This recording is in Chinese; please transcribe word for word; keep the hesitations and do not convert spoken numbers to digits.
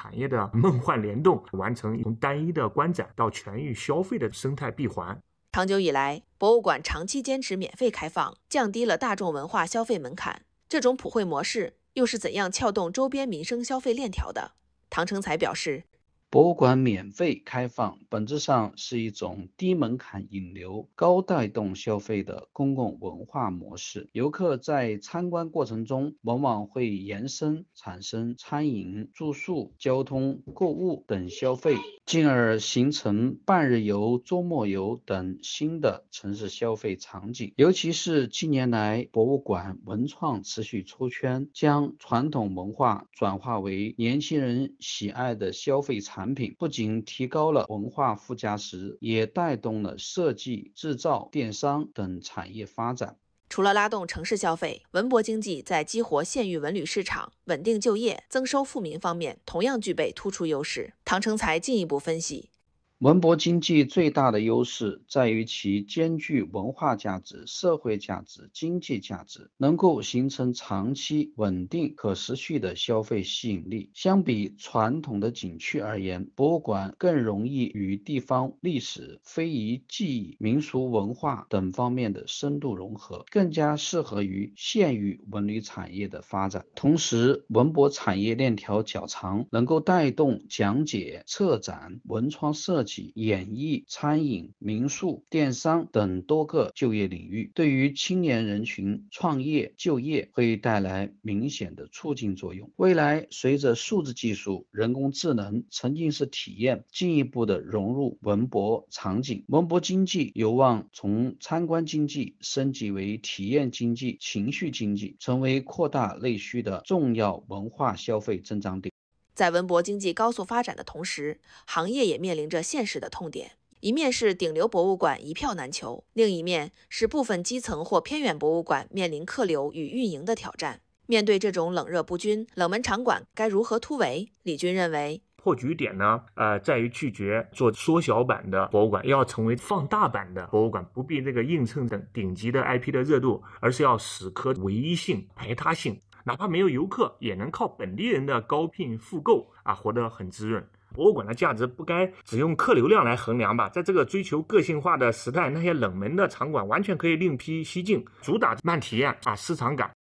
产业的梦幻联动，完成从单一的观展到全域消费的生态闭环。 长久以来，博物馆长期坚持免费开放，降低了大众文化消费门槛。这种普惠模式又是怎样撬动周边民生消费链条的？唐成才表示， 博物馆免费开放本质上是一种低门槛引流、高带动消费的公共文化模式。游客在参观过程中往往会延伸产生餐饮、住宿、交通、购物等消费，进而形成半日游、周末游等新的城市消费场景。尤其是近年来，博物馆文创持续出圈，将传统文化转化为年轻人喜爱的消费产品。产品不仅提高了文化附加值，也带动了设计、制造、电商等产业发展。 除了拉动城市消费，文博经济在激活县域文旅市场、稳定就业、增收富民方面同样具备突出优势。唐成才进一步分析， 文博经济最大的优势在于其兼具文化价值、社会价值、经济价值，能够形成长期稳定可持续的消费吸引力。相比传统的景区而言，博物馆更容易与地方历史、非遗技艺、民俗文化等方面的深度融合，更加适合于县域文旅产业的发展。同时，文博产业链条较长，能够带动讲解、策展、文创设计、演艺、餐饮、民宿、电商等多个就业领域，对于青年人群创业就业会带来明显的促进作用。未来随着数字技术、人工智能、沉浸式体验进一步的融入文博场景，文博经济有望从参观经济升级为体验经济、情绪经济，成为扩大内需的重要文化消费增长点。 在文博经济高速发展的同时，行业也面临着现实的痛点。一面是顶流博物馆一票难求，另一面是部分基层或偏远博物馆面临客流与运营的挑战。面对这种冷热不均，冷门场馆该如何突围？李军认为， 破局点呢，呃，在于拒绝做缩小版的博物馆，要成为放大版的博物馆，不必这个映衬等顶级的 I P 的热度，而是要死磕唯一性、排他性。哪怕没有游客，也能靠本地人的高聘复购啊，活得很滋润。博物馆的价值不该只用客流量来衡量吧？在这个追求个性化的时代，那些冷门的场馆完全可以另辟蹊径，主打慢体验啊，市场感，